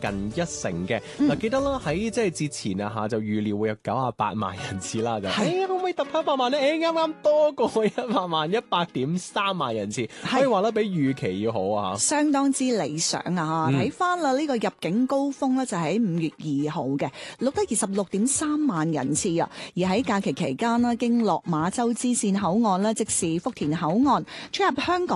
近1成嘅。嗱，記得啦，喺即係節前啊就預料會有98萬人次啦，就可唔可以突破100萬咧？啱啱多過100萬，100.3萬人次，可以話咧比預期要好啊， 相當之理想啊！睇翻啦，呢個入境高峰咧就喺5月2號嘅，錄得26.3萬人次啊！而喺假期期間啦，經落馬洲支線口岸咧，即是福田口岸出入香港